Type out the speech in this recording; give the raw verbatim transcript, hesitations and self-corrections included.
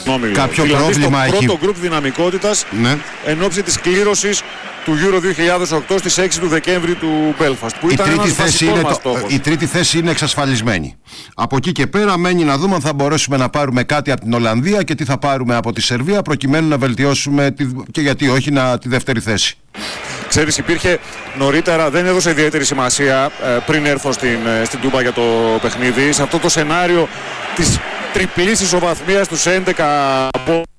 κάποιο δηλαδή πρόβλημα στο έχει. Πρώτο γκρουπ δυναμικότητας, ναι, εν ώψη της κλήρωσης του Euro δύο χιλιάδες οκτώ στις έξι του Δεκέμβρη του Belfast, που η ήταν τρίτη, ένας θέση είναι μας το, η τρίτη θέση είναι εξασφαλισμένη. Από εκεί και πέρα μένει να δούμε αν θα μπορέσουμε να πάρουμε κάτι από την Ολλανδία και τι θα πάρουμε από τη Σερβία, προκειμένου να βελτιώσουμε τη, και γιατί όχι να, τη δεύτερη θέση. Ξέρεις, υπήρχε νωρίτερα, δεν έδωσε ιδιαίτερη σημασία ε, πριν έρθω στην, ε, στην Τούμπα για το παιχνίδι, σε αυτό το σενάριο της τριπλής ισοβαθμίας στους έντεκα